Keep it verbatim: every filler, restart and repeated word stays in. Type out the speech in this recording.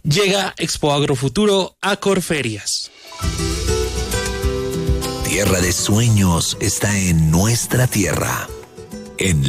Llega Expo Agrofuturo a Corferias. Tierra de sueños está en nuestra tierra, en